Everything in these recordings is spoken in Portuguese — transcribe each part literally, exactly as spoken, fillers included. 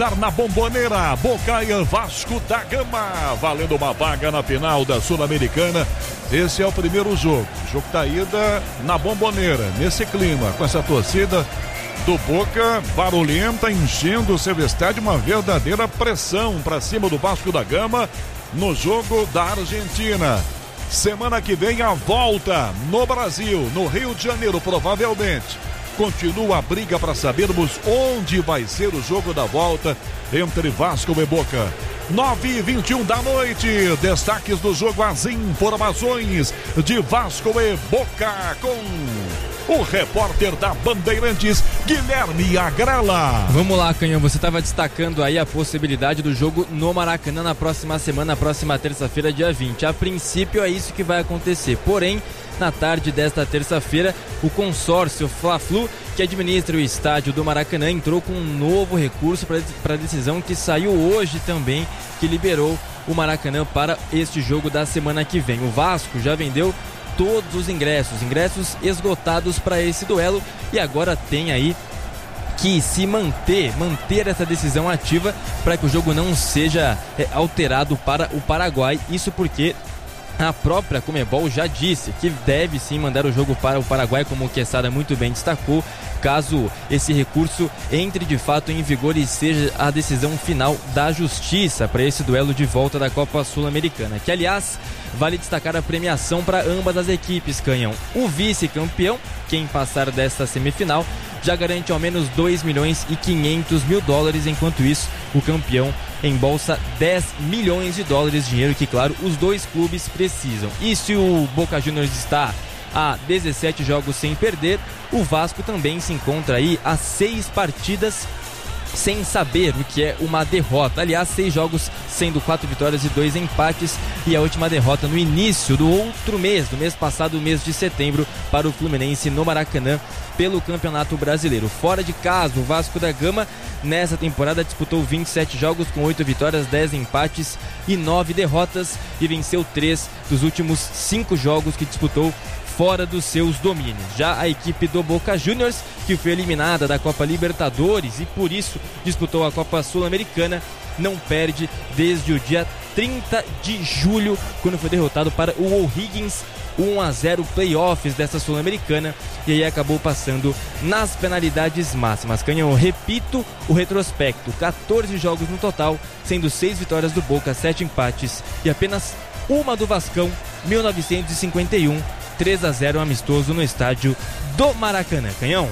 Na Bombonera, Boca e Vasco da Gama, valendo uma vaga na final da Sul-Americana. Esse é o primeiro jogo, o jogo da ida na Bombonera, nesse clima, com essa torcida do Boca barulhenta, enchendo o seu estádio, uma verdadeira pressão para cima do Vasco da Gama no jogo da Argentina. Semana que vem a volta no Brasil, no Rio de Janeiro, provavelmente. Continua a briga para sabermos onde vai ser o jogo da volta entre Vasco e Boca. nove e vinte e um da noite, destaques do jogo, as informações de Vasco e Boca com o repórter da Bandeirantes, Guilherme Agrela. Vamos lá, Canhão, você estava destacando aí a possibilidade do jogo no Maracanã na próxima semana, na próxima terça-feira, dia vinte. A princípio é isso que vai acontecer, porém, na tarde desta terça-feira, o consórcio Fla-Flu, que administra o estádio do Maracanã, entrou com um novo recurso para a decisão que saiu hoje também, que liberou o Maracanã para este jogo da semana que vem. O Vasco já vendeu todos os ingressos, ingressos esgotados para esse duelo, e agora tem aí que se manter, manter essa decisão ativa para que o jogo não seja é, alterado para o Paraguai. Isso porque a própria Conmebol já disse que deve sim mandar o jogo para o Paraguai, como o Quesada muito bem destacou, caso esse recurso entre de fato em vigor e seja a decisão final da justiça para esse duelo de volta da Copa Sul-Americana, que aliás vale destacar a premiação para ambas as equipes, Canhão. O vice-campeão, quem passar desta semifinal, já garante ao menos dois milhões e quinhentos mil dólares, enquanto isso o campeão embolsa dez milhões de dólares, dinheiro que, claro, os dois clubes precisam. E se o Boca Juniors está a dezessete jogos sem perder, o Vasco também se encontra aí a seis partidas sem saber o que é uma derrota. Aliás, seis jogos, sendo quatro vitórias e dois empates, e a última derrota no início do outro mês, do mês passado, o mês de setembro, para o Fluminense no Maracanã, pelo Campeonato Brasileiro. Fora de casa, o Vasco da Gama nessa temporada disputou vinte e sete jogos com oito vitórias, dez empates e nove derrotas, e venceu três dos últimos cinco jogos que disputou fora dos seus domínios. Já a equipe do Boca Juniors, que foi eliminada da Copa Libertadores e por isso disputou a Copa Sul-Americana, não perde desde o dia trinta de julho, quando foi derrotado para o O'Higgins um a zero, playoffs dessa Sul-Americana, e aí acabou passando nas penalidades máximas. Canhão, repito o retrospecto: quatorze jogos no total, sendo seis vitórias do Boca, sete empates e apenas uma do Vascão, mil novecentos e cinquenta e um, três a zero amistoso no estádio do Maracanã. Canhão.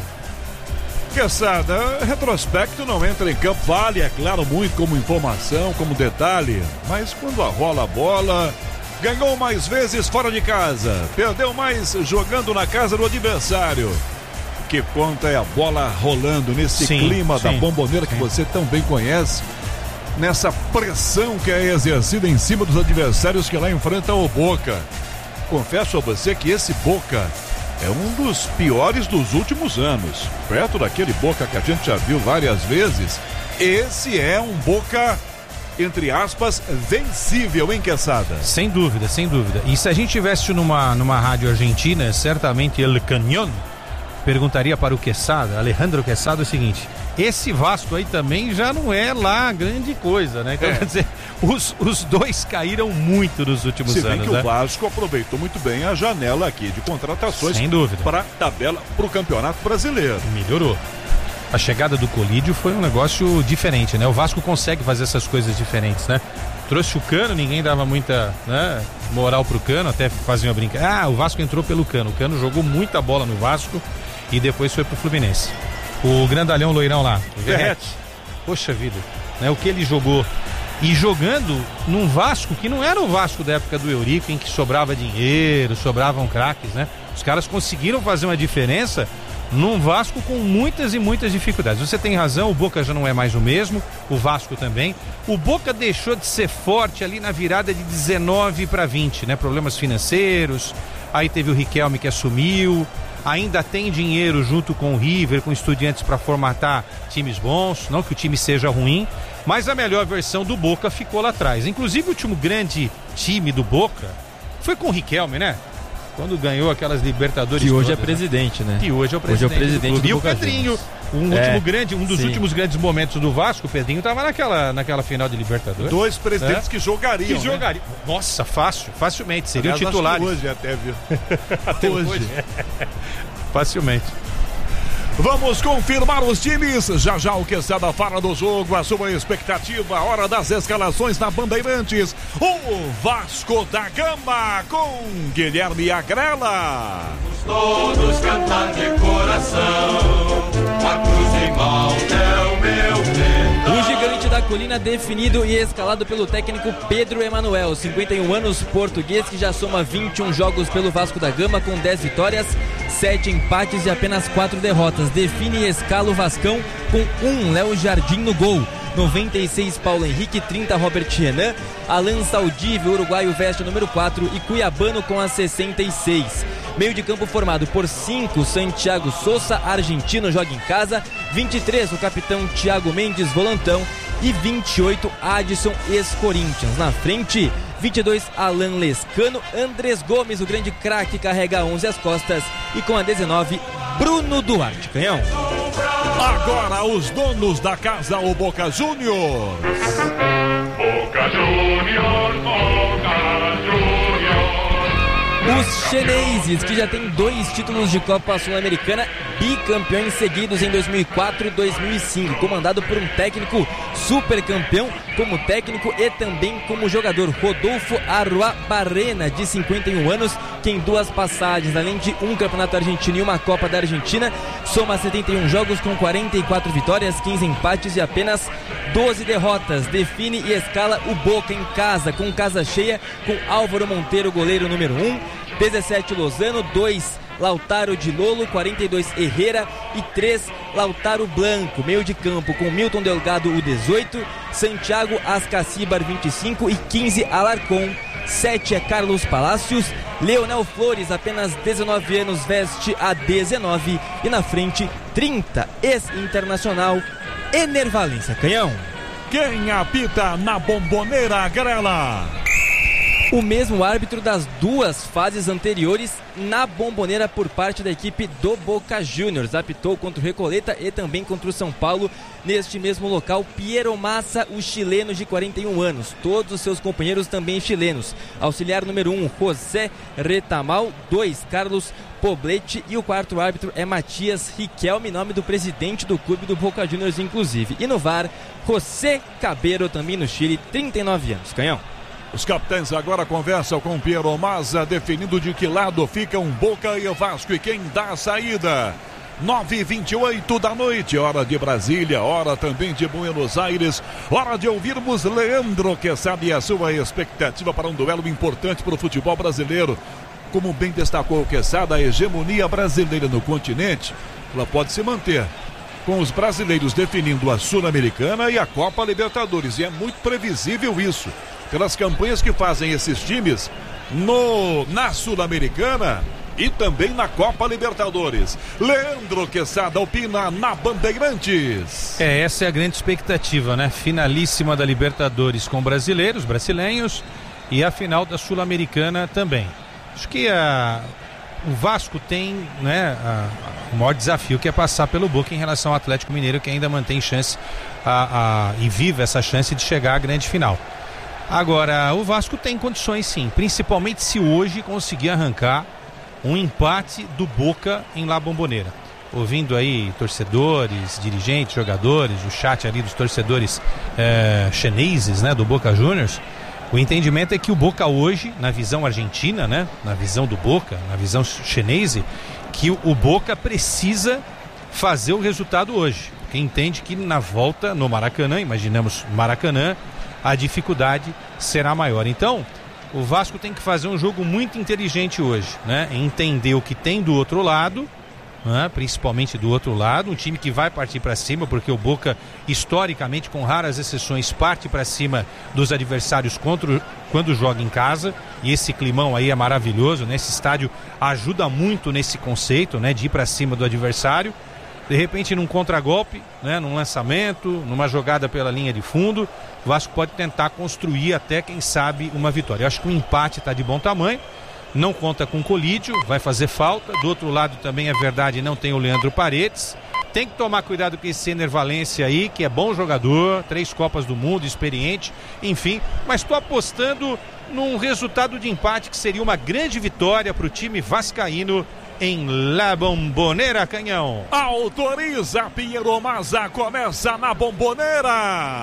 Quesada, retrospecto não entra em campo, vale, é claro, muito como informação, como detalhe, mas quando rola a bola, ganhou mais vezes fora de casa, perdeu mais jogando na casa do adversário. O que conta é a bola rolando nesse sim, clima sim, da Bombonera sim. que você tão bem conhece, nessa pressão que é exercida em cima dos adversários que lá enfrentam o Boca. Confesso a você que esse Boca é um dos piores dos últimos anos. Perto daquele Boca que a gente já viu várias vezes, esse é um Boca, entre aspas, vencível, hein, Quesada? Sem dúvida, sem dúvida. E se a gente tivesse numa, numa rádio argentina, certamente El Cañón perguntaria para o Quesada, Alejandro Quesada, o seguinte: esse Vasco aí também já não é lá grande coisa, né? Então, é. Quer dizer, os, os dois caíram muito nos últimos Se bem anos, que né? O Vasco aproveitou muito bem a janela aqui de contratações. Sem dúvida. Para a tabela, para o Campeonato Brasileiro. Melhorou. A chegada do Colídio foi um negócio diferente, né? O Vasco consegue fazer essas coisas diferentes, né? Trouxe o Cano, ninguém dava muita, né, moral pro Cano, até fazia uma brincadeira. Ah, o Vasco entrou pelo Cano. O Cano jogou muita bola no Vasco e depois foi pro Fluminense. O grandalhão loirão lá, o Verrete. Poxa vida, né? O que ele jogou. E jogando num Vasco que não era o Vasco da época do Eurico, em que sobrava dinheiro, sobravam craques, né? Os caras conseguiram fazer uma diferença num Vasco com muitas e muitas dificuldades. Você tem razão, o Boca já não é mais o mesmo, o Vasco também. O Boca deixou de ser forte ali na virada de dezenove para vinte, né? Problemas financeiros, aí teve o Riquelme que assumiu, ainda tem dinheiro junto com o River, com Estudiantes para formatar times bons, não que o time seja ruim, mas a melhor versão do Boca ficou lá atrás. Inclusive o último grande time do Boca foi com o Riquelme, né? Quando ganhou aquelas Libertadores. Que hoje todas, é presidente, né? né? Que hoje é o presidente. Hoje é o presidente do, do E o Boca Pedrinho, Juniors. Um, É, último grande, um dos sim. últimos grandes momentos do Vasco, o Pedrinho estava naquela, naquela final de Libertadores. Dois presidentes É. que jogariam. Que né? jogaria. Nossa, fácil, facilmente. Seriam Aliás, acho que titulares. hoje até, viu? Até hoje. hoje. Facilmente. Vamos confirmar os times. Já já o Quesada fala do jogo, a sua expectativa, a hora das escalações na Bandeirantes. O Vasco da Gama com Guilherme Agrela. Todos cantar de coração, a cruz em Malta é o meu O pendão. gigante da colina definido e escalado pelo técnico Pedro Emanuel, cinquenta e um anos, português, que já soma vinte e um jogos pelo Vasco da Gama com dez vitórias, sete empates e apenas quatro derrotas. Define e escala o Vascão com um Léo Jardim no gol. noventa e seis Paulo Henrique, trinta Robert Renan, Alan Saldível, uruguaio, veste número quatro e Cuiabano com a sessenta e seis. Meio de campo formado por cinco, Santiago Sousa, argentino, joga em casa, vinte e três o capitão Thiago Mendes, volantão, e vinte e oito Adson, ex-Corinthians. Na frente, vinte e dois Alan Lescano, Andrés Gomes, o grande craque, carrega onze às costas, e com a dezenove Bruno Duarte. Canhão. Agora os donos da casa, o Boca Juniors. Boca Juniors, Boca Juniors. Os chineses, que já tem dois títulos de Copa Sul-Americana, bicampeões seguidos em dois mil e quatro e dois mil e cinco, comandado por um técnico super campeão, como técnico e também como jogador, Rodolfo Arruabarrena, de cinquenta e um anos, que em duas passagens, além de um campeonato argentino e uma Copa da Argentina, soma setenta e um jogos com quarenta e quatro vitórias, quinze empates e apenas doze derrotas. Define e escala o Boca em casa, com casa cheia, com Álvaro Monteiro, goleiro número um, dezessete Lozano, dois Lautaro de Lolo, quarenta e dois Herrera e três Lautaro Blanco. Meio de campo com Milton Delgado, o dezoito, Santiago Ascacibar, vinte e cinco e quinze Alarcón. sete é Carlos Palacios, Leonel Flores, apenas dezenove anos, veste a dezenove, e na frente trinta, ex-internacional, Ener Valencia. Canhão. Quem apita na Bomboneira, Agrela? O mesmo árbitro das duas fases anteriores na Bomboneira por parte da equipe do Boca Juniors. Apitou contra o Recoleta e também contra o São Paulo neste mesmo local. Piero Massa, o chileno de quarenta e um anos. Todos os seus companheiros também chilenos. Auxiliar número um, José Retamal. dois, Carlos Poblete. E o quarto árbitro é Matias Riquelme, nome do presidente do clube do Boca Juniors, inclusive. E no V A R, José Cabero, também no Chile, trinta e nove anos. Canhão. Os capitães agora conversam com Piero Massa, definindo de que lado ficam Boca e Vasco e quem dá a saída. nove e vinte e oito da noite, hora de Brasília, hora também de Buenos Aires, hora de ouvirmos Leandro Quesada e a sua expectativa para um duelo importante para o futebol brasileiro. Como bem destacou o Quesada, a hegemonia brasileira no continente, ela pode se manter, com os brasileiros definindo a Sul-Americana e a Copa Libertadores, e é muito previsível isso, pelas campanhas que fazem esses times no, na Sul-Americana e também na Copa Libertadores. Leandro Quesada opina na Bandeirantes. É, essa é a grande expectativa, né? Finalíssima da Libertadores com brasileiros, brasileiros, e a final da Sul-Americana também. Acho que a, o Vasco tem, né, a, a, o maior desafio, que é passar pelo Boca em relação ao Atlético Mineiro, que ainda mantém chance a, a, e vive essa chance de chegar à grande final. Agora, o Vasco tem condições sim, principalmente se hoje conseguir arrancar um empate do Boca em La Bombonera. Ouvindo aí torcedores, dirigentes, jogadores, o chat ali dos torcedores é, chineses, né, do Boca Juniors, o entendimento é que o Boca hoje, na visão argentina, né, na visão do Boca, na visão chinesa, que o, o Boca precisa fazer o resultado hoje, porque entende que na volta no Maracanã, imaginamos Maracanã, a dificuldade será maior. Então, o Vasco tem que fazer um jogo muito inteligente hoje, né? Entender o que tem do outro lado, né? Principalmente do outro lado, um time que vai partir para cima, porque o Boca, historicamente, com raras exceções, parte para cima dos adversários contra, quando joga em casa, e esse climão aí é maravilhoso, né? Esse estádio ajuda muito nesse conceito, né? De ir para cima do adversário. De repente, num contragolpe, né, num lançamento, numa jogada pela linha de fundo, o Vasco pode tentar construir até, quem sabe, uma vitória. Eu acho que o empate está de bom tamanho, não conta com Colídio, vai fazer falta. Do outro lado também é verdade, não tem o Leandro Paredes, Tem que tomar cuidado com esse Ener Valencia aí, que é bom jogador, três Copas do Mundo, experiente, enfim. Mas estou apostando num resultado de empate que seria uma grande vitória para o time vascaíno em La Bombonera, Canhão. Autoriza Pinheiro Massa, começa na Bombonera.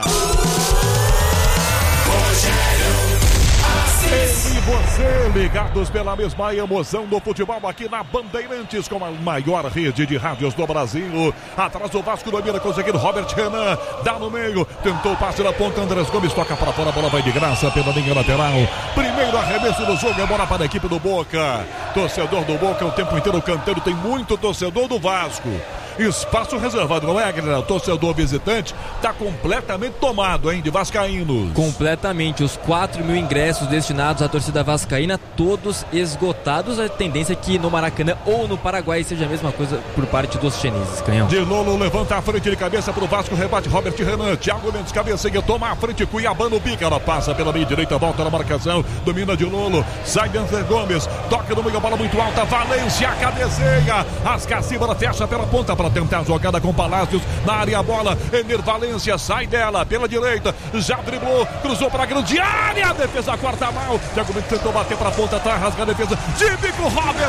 Ele e você, ligados pela mesma emoção do futebol aqui na Bandeirantes, com a maior rede de rádios do Brasil. Atrás do Vasco, domina conseguindo Robert Renan, dá no meio, tentou o passe na ponta, Andrés Gomes toca para fora, a bola vai de graça pela linha lateral. Primeiro arremesso do jogo, é bola para a equipe do Boca. Torcedor do Boca o tempo inteiro cantando, tem muito torcedor do Vasco. Espaço reservado, não é, galera? O torcedor visitante está completamente tomado, hein, de vascaínos. Completamente, os quatro mil ingressos destinados à torcida vascaína, todos esgotados. A tendência é que no Maracanã ou no Paraguai seja a mesma coisa por parte dos chineses, Canhão. De Lolo levanta a frente de cabeça pro Vasco, rebate Robert Renan, Thiago Mendes, cabeceia, toma a frente, Cuiabano bica, ela passa pela meia direita, volta na marcação, domina de Lolo, sai de André Gomes, toca no meio, bola muito alta, Valência, cabeceia, Ascacíbara fecha pela ponta para tentar a jogada com Palácios na área, a bola, Ener Valencia sai dela pela direita, já driblou, cruzou para a grande área, a defesa corta mal, Thiago Mendes tentou bater para a ponta, atrás, rasga a defesa, típico Robert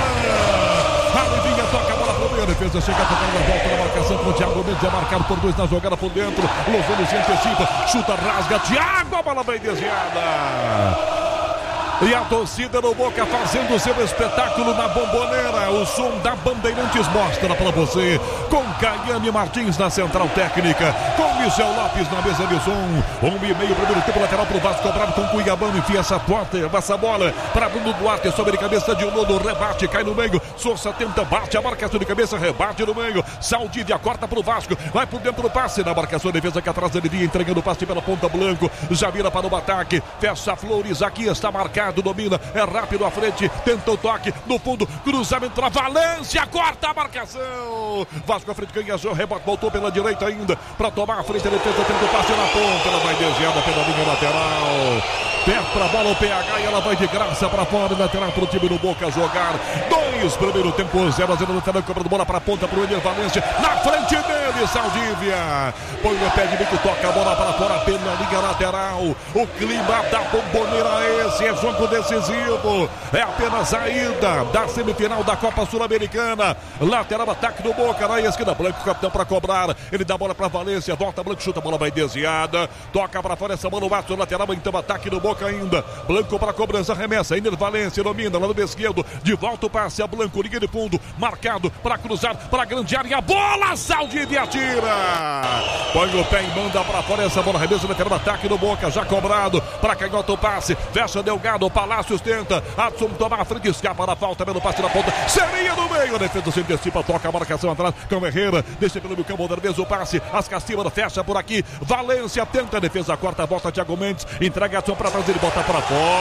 Renan, a Livinha toca a bola pro meio, a defesa chega a tocar na volta na marcação com o Thiago Mendes, é marcado por dois na jogada por dentro, Lozano se antecipa, chuta, rasga, Thiago, a bola bem desviada. E a torcida do Boca fazendo o seu espetáculo na Bombonera. O som da Bandeirantes mostra para você. Com Caiane Martins na central técnica. Com Michel Lopes na mesa de som. Um e meio, primeiro tempo lateral para o Vasco. Cobrado com Cuiabano. Enfia essa porta, essa bola para Bruno Duarte. Sobre a cabeça de Lolo. Rebate, cai no meio. Sousa tenta, bate a marcação de cabeça. Rebate no meio. Saldívia corta para o Vasco. Vai por dentro do passe. Na marcação, defesa que atrás ele vinha entregando o passe pela ponta Blanco. Já vira para o ataque. Fecha Flores. Aqui está marcado. Domina, é rápido à frente, tenta o toque, no fundo, cruzamento para Valência, corta a marcação, Vasco à frente, ganha, rebote, voltou pela direita ainda, para tomar a frente, ele tenta, tenta o passe na ponta, ela vai desviada pela linha lateral, perto para a bola o P H e ela vai de graça para fora, lateral para o time do Boca jogar, dois, primeiro tempo, zero a zero, lateral, cobrando bola para a ponta para o Ener Valencia, na frente dele, Saldívia, põe no pé de bico, toca a bola para fora, pela linha lateral, o clima da Bombonera é esse, é jogo decisivo, é apenas a ida da semifinal da Copa Sul-Americana, lateral ataque do Boca, na esquina, Blanco, capitão para cobrar, ele dá a bola para Valência, volta Blanco, chuta, a bola vai desviada, toca para fora, essa bola bate no lateral, então ataque do Boca ainda, Blanco para cobrança, remessa, Ener Valencia domina, lá no esquerdo, de volta o passe a Blanco, liga de fundo, marcado para cruzar, para a grande área, a bola, Saldívia atira, põe o pé e manda para fora, essa bola remessa, lateral ataque do Boca, já cobrado, para canhota o passe, fecha Delgado, Palácios tenta, Adson toma a frente, escapa da falta, pelo passe na ponta, seria no meio, a defesa se antecipa, toca a marcação atrás, com Herrera, deixa pelo meio campo, outra vez o passe, Ascacíbara fecha por aqui, Valência tenta, a defesa corta, volta Thiago Mendes, entrega Adson para trás, ele bota para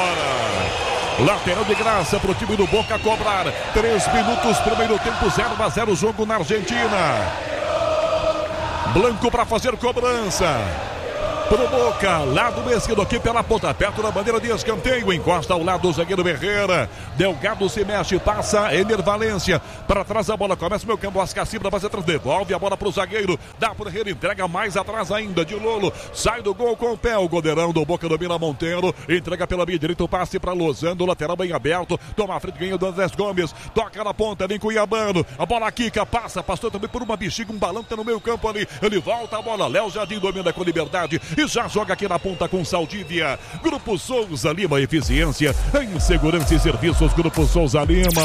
fora. Lateral de graça para o time do Boca cobrar. três minutos, primeiro tempo, zero a zero, jogo na Argentina. Blanco para fazer cobrança. Pro Boca, lado esquerdo aqui pela ponta, perto da bandeira de escanteio, encosta ao lado do zagueiro Herrera, Delgado se mexe, passa Ener Valencia, para trás a bola, começa o meu campo, Ascacíbara vai atrás, devolve a bola pro zagueiro, dá pro Herrera, entrega mais atrás ainda, de Lolo, sai do gol com o pé, o goleirão do Boca domina Monteiro, entrega pela minha direita o passe para Lozano, lateral bem aberto, toma a frente, ganha do Andrés Gomes, toca na ponta, vem Cuiabano, a bola quica, passa, passou também por uma bexiga, um balão que tá no meio campo ali, ele volta a bola, Léo Jardim domina com liberdade, e já joga aqui na ponta com Saldívia. Grupo Souza Lima, eficiência em segurança e serviços. Grupo Souza Lima.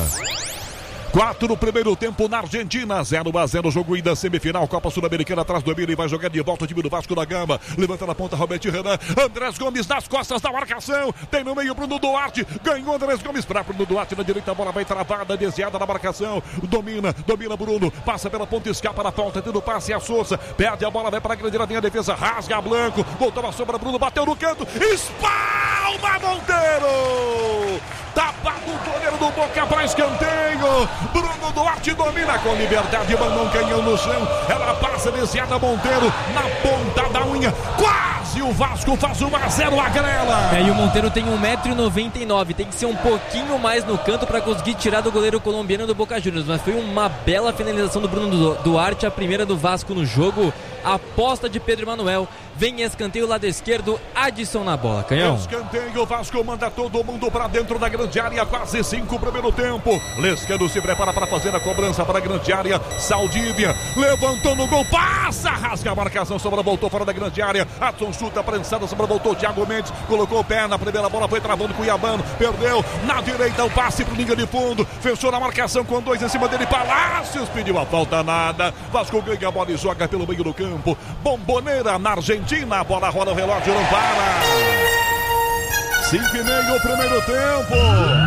quatro no primeiro tempo na Argentina, zero a zero, jogo ida semifinal, Copa Sul-Americana, atrás do Emílio e vai jogar de volta o time do Vasco da Gama, levanta na ponta Robert Renan, Andrés Gomes nas costas da marcação, tem no meio Bruno Duarte, ganhou Andrés Gomes para Bruno Duarte, na direita a bola vai travada, desviada na marcação, domina, domina Bruno, passa pela ponta, escapa na falta, tendo passe a Sousa, perde a bola, vai para a grande linha, a defesa rasga Blanco, voltou a sombra, Bruno bateu no canto, espalma Monteiro! Tapado o goleiro do Boca para escanteio. Bruno Duarte domina com liberdade, mandou um canhão no chão. Ela passa desviada Monteiro na ponta da unha. Quase o Vasco faz um a zero, a Grela. É, e o Monteiro tem um metro e noventa e nove, tem que ser um pouquinho mais no canto para conseguir tirar do goleiro colombiano do Boca Juniors, mas foi uma bela finalização do Bruno Duarte, a primeira do Vasco no jogo. Aposta de Pedro Emanuel, vem escanteio lado esquerdo, Adson na bola, Canhão. Escanteio, o Vasco manda todo mundo para dentro da grande área, quase cinco primeiro tempo. Lescano se prepara para fazer a cobrança para a grande área. Saldívia levantou no gol, passa, rasga a marcação, sobra, voltou fora da grande área. Adson chuta, prensada, sobra, voltou. Thiago Mendes colocou o pé na primeira bola, foi travando Cuiabano, perdeu na direita o passe para linha de fundo, fechou na marcação com dois em cima dele. Palácios pediu a falta, nada. Vasco ganha a bola e joga pelo meio do campo. Bomboneira na Argentina, a bola rola, o relógio não para. Cinco e meio, primeiro tempo.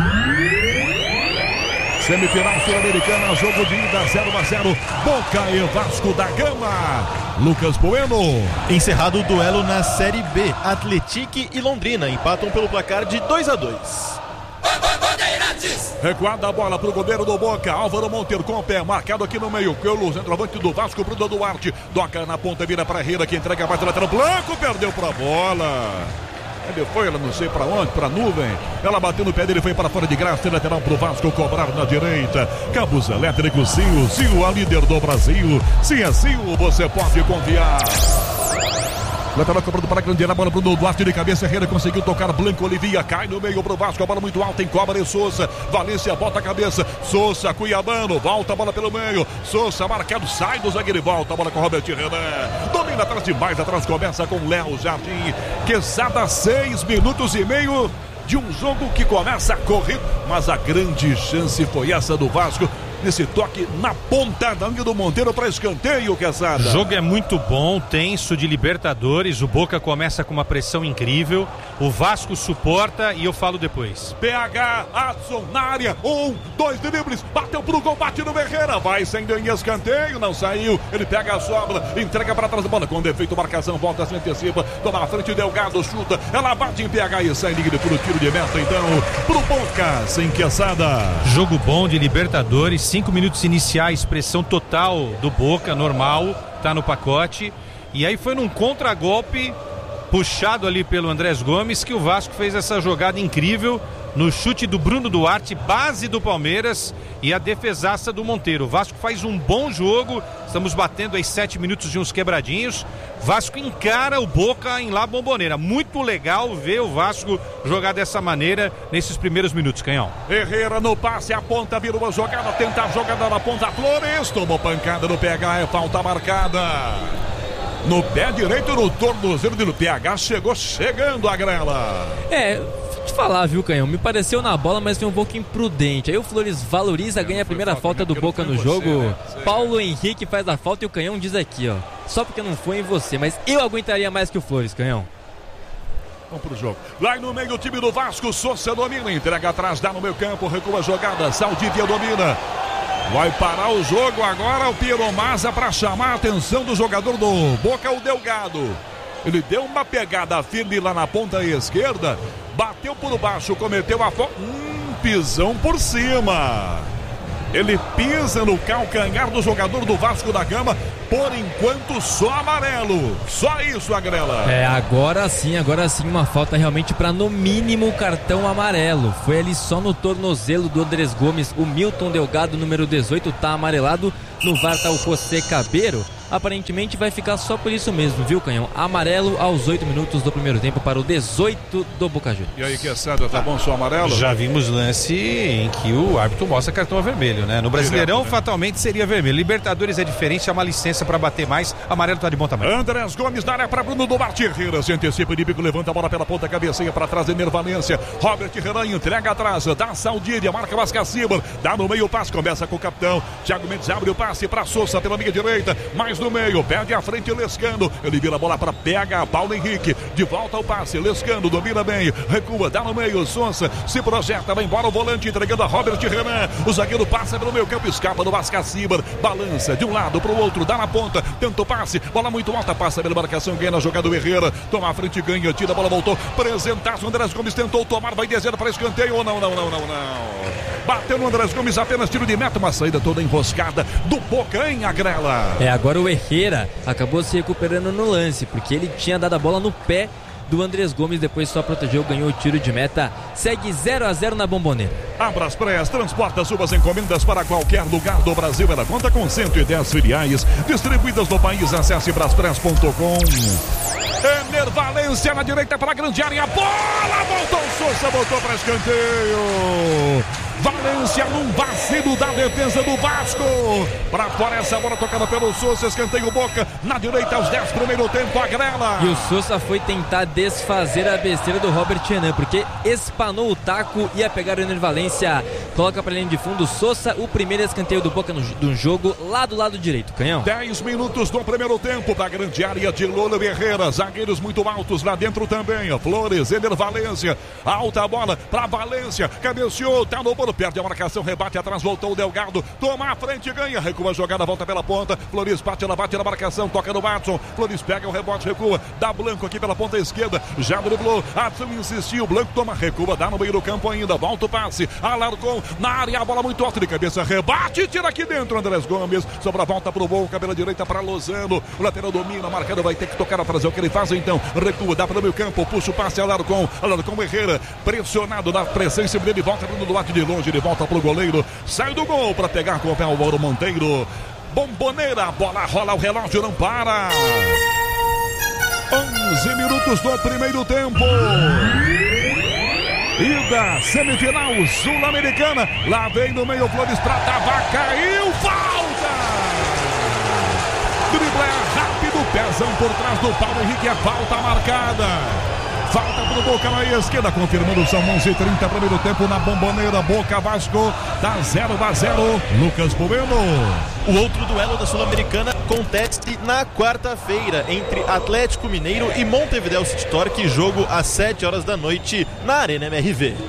Semifinal Sul-Americana, jogo de ida zero a zero, Boca e Vasco da Gama. Lucas Bueno. Encerrado o duelo na Série B, Atlético e Londrina empatam pelo placar de dois a dois. Recuada a bola pro goleiro do Boca, Álvaro Monteiro com o pé, marcado aqui no meio, pelo centroavante do Vasco, Bruno Duarte, toca na ponta, vira pra Herrera, que entrega mais lateral, Blanco perdeu pra bola. Ele foi, ela não sei pra onde, pra nuvem, ela bateu no pé dele, foi para fora de graça, lateral pro Vasco cobrar na direita. Cabos elétricos Sil, Sil, a líder do Brasil, sim é Sil, você pode confiar. Lateral cobrando para a grande área, a bola pro Duarte de cabeça, Herrera conseguiu tocar, Blanco Olivia cai no meio pro Vasco, a bola muito alta, encobre Souza, Valência bota a cabeça, Souza, Cuiabano, volta a bola pelo meio, Souza marcado, sai do zagueiro e volta a bola com Robert Renan, domina atrás demais, atrás começa com Léo Jardim, Quesada, seis minutos e meio de um jogo que começa a correr, mas a grande chance foi essa do Vasco, nesse toque na ponta da linha do Monteiro para escanteio, Quesada. O jogo é muito bom, tenso de Libertadores, o Boca começa com uma pressão incrível, o Vasco suporta e eu falo depois. P H, Adson na área, um, dois dribles, bateu pro gol, bate no Herrera, vai sendo em escanteio, não saiu, ele pega a sobra, entrega para trás da bola, com defeito, marcação, volta, se antecipa, toma a frente, Delgado, chuta, ela bate em P H e sai livre pro tiro de meta, então, pro Boca, sem Quesada. Jogo bom de Libertadores, cinco minutos iniciais, pressão total do Boca, normal, tá no pacote. E aí foi num contragolpe puxado ali pelo Andrés Gomes que o Vasco fez essa jogada incrível no chute do Bruno Duarte, base do Palmeiras, e a defesaça do Monteiro. O Vasco faz um bom jogo, estamos batendo aí sete minutos de uns quebradinhos. Vasco encara o Boca em La Bombonera. Muito legal ver o Vasco jogar dessa maneira nesses primeiros minutos, Canhão. Herrera no passe, a ponta virou a jogada, tenta a jogada na ponta, Flores tomou pancada no P H, é falta marcada. No pé direito, no tornozelo do P H, chegou chegando a Grela. É, te falar, viu, Canhão? Me pareceu na bola, mas foi um pouco imprudente. Aí o Flores valoriza, ganha a primeira falta do Boca no jogo. Paulo Henrique faz a falta e o Canhão diz aqui, ó. Só porque não foi em você, mas eu aguentaria mais que o Flores, Canhão. Vamos pro jogo. Lá no meio o time do Vasco, Souza domina, entrega atrás, dá no meio campo, recua a jogada, Saldívia domina. Vai parar o jogo agora o Piero Mazza para chamar a atenção do jogador do Boca, o Delgado. Ele deu uma pegada firme lá na ponta esquerda, bateu por baixo, cometeu a falta. Hum, pisão por cima. Ele pisa no calcanhar do jogador do Vasco da Gama. Por enquanto só amarelo. Só isso, Agrela. É, agora sim, agora sim uma falta realmente para no mínimo cartão amarelo. Foi ali só no tornozelo do Andrés Gomes. O Milton Delgado, número dezoito, tá amarelado. No V A R tá o José Cabeiro. Aparentemente vai ficar só por isso mesmo, viu, Canhão? Amarelo aos oito minutos do primeiro tempo para o dezoito do Boca Juniors. E aí, Quesada, tá bom só amarelo? Já vimos lance em que o árbitro mostra cartão vermelho, né? No Brasileirão, Direto, né? Fatalmente seria vermelho. Libertadores é diferente, é uma licença para bater mais. Amarelo tá de bom tamanho. Andrés Gomes na área para Bruno Duarte. Herrera se antecipa de bico, levanta a bola pela ponta, cabeceia para trás, Ener Valência. Robert Renan entrega atrás, dá Saldívia, marca Vascaciba, dá no meio o passe, começa com o capitão. Thiago Mendes abre o passe para Souza pela minha direita, mais no meio, perde a frente Lescano. Ele vira a bola para P H, Paulo Henrique, de volta ao passe, Lescano domina bem, recua, dá no meio, Souza se projeta, vai embora o volante, entregando a Robert Renan. O zagueiro passa pelo meio campo, escapa do Vascaciba, balança de um lado para o outro, dá na ponta, tenta o passe, bola muito alta, passa pela marcação, ganha na jogada do Herrera, toma a frente, ganha, tira a bola, voltou, apresentaço, Andrés Gomes tentou tomar, vai descer para escanteio, ou não, não, não, não, não. Bateu no Andrés Gomes, apenas tiro de meta, uma saída toda enroscada do Boca em Agrela. É, agora o o Herrera acabou se recuperando no lance, porque ele tinha dado a bola no pé do Andrés Gomes, depois só protegeu, ganhou o tiro de meta. Segue zero a zero na Bombonera. A Braspress transporta suas encomendas para qualquer lugar do Brasil. Ela conta com cento e dez filiais distribuídas no país. Acesse braspress ponto com. Ener Valencia na direita para a grande área. Bola! Voltou o Sousa, voltou para escanteio. Valência num vacilo da defesa do Vasco. Para fora essa bola tocada pelo Sousa. Escanteio Boca na direita aos dez, primeiro tempo, agrela. E o Sousa foi tentar desfazer a besteira do Robert Renan, porque espanou o taco, ia pegar o Ener Valencia. Coloca para a linha de fundo. Sousa, o primeiro escanteio do Boca no, do jogo, lá do lado direito. Canhão. dez minutos do primeiro tempo para a grande área de Lolo Herrera. Zagueiros muito altos lá dentro também. Flores, Ener Valencia. Alta bola para Valência. Cabeceou, tá no bolo. Perde a marcação, rebate atrás, voltou o Delgado, toma a frente, ganha, recua a jogada, volta pela ponta, Flores bate, ela bate na marcação, toca no Watson, Flores pega o rebote, recua, dá Blanco aqui pela ponta esquerda, já driblou, Watson insistiu, Blanco toma, recua, dá no meio do campo ainda, volta o passe, alargou na área, a bola muito alta de cabeça, rebate, tira aqui dentro, Andrés Gomes, sobra a volta pro Boca, pela direita para Lozano, o lateral domina, marcado, vai ter que tocar atrás, é o que ele faz então, recua, dá para o meio campo, puxa o passe, alargou, alargou Herrera, pressionado na presença dele, volta Bruno Duarte de longe, ele volta pro goleiro, sai do gol para pegar com o pé o Mauro Monteiro. Bombonera, bola rola, o relógio não para. onze minutos do primeiro tempo. Ida, semifinal sul-americana. Lá vem no meio Flores pra Tavar, caiu, falta! Drible rápido, pezão por trás do Paulo Henrique, é falta marcada. Falta pro Boca na esquerda, confirmando, são onze e trinta, primeiro tempo na Bombonera. Boca Vasco, dá zero a zero. Lucas Bueno. O outro duelo da Sul-Americana acontece na quarta-feira entre Atlético Mineiro e Montevideo City Torque, jogo às sete horas da noite na Arena M R V.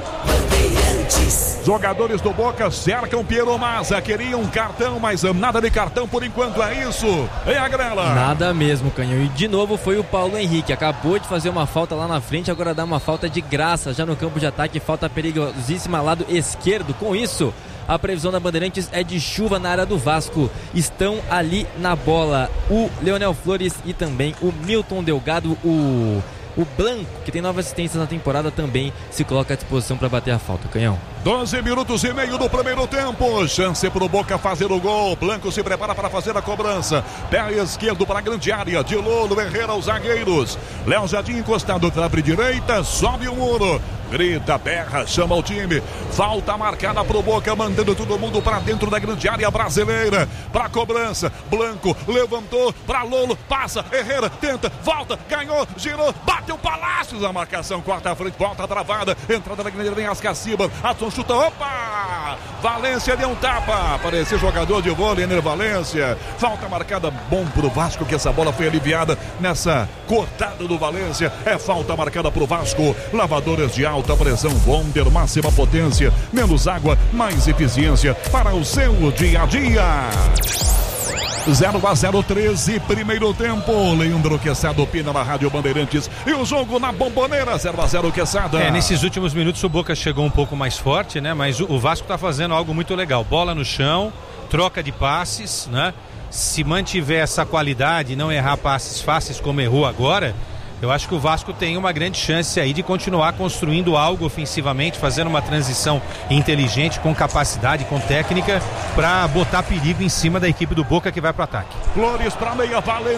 Jogadores do Boca cercam Piero Massa, queriam um cartão, mas nada de cartão por enquanto, é isso? É a grela. Nada mesmo, Canhão. E de novo foi o Paulo Henrique, acabou de fazer uma falta lá na frente, agora dá uma falta de graça já no campo de ataque, falta perigosíssima lado esquerdo. Com isso, a previsão da Bandeirantes é de chuva na área do Vasco. Estão ali na bola o Leonel Flores e também o Milton Delgado, o... O Blanco, que tem nove assistências na temporada, também se coloca à disposição para bater a falta. Canhão. doze minutos e meio do primeiro tempo. Chance para o Boca fazer o gol. Blanco se prepara para fazer a cobrança. Pé esquerdo para a grande área. De Lolo, Herrera, os zagueiros. Léo Jardim encostado, abre direita, sobe o muro. Grita, berra, chama o time. Falta marcada pro Boca, mandando todo mundo para dentro da grande área brasileira. Para cobrança. Blanco levantou para Lolo, passa. Herrera tenta, volta, ganhou, girou, bateu Palácios. A marcação, quarta à frente, volta travada. Entrada da grande área, vem Ascaciba. Adson chuta, opa! Valência deu um tapa. Apareceu jogador de vôlei, Ener Valência. Falta marcada, bom pro Vasco, que essa bola foi aliviada nessa cortada do Valência. É falta marcada pro Vasco. Lavadores de alta pressão, Wonder, máxima potência, menos água, mais eficiência para o seu dia a dia. zero a zero, treze, primeiro tempo. Leandro Quesada opina na Rádio Bandeirantes. E o jogo na Bombonera, zero a zero, Quesada. É, nesses últimos minutos o Boca chegou um pouco mais forte, né? Mas o, o Vasco tá fazendo algo muito legal. Bola no chão, troca de passes, né? Se mantiver essa qualidade, não errar passes fáceis como errou agora, eu acho que o Vasco tem uma grande chance aí de continuar construindo algo ofensivamente, fazendo uma transição inteligente, com capacidade, com técnica, para botar perigo em cima da equipe do Boca que vai pro ataque. Flores para meia, Valência.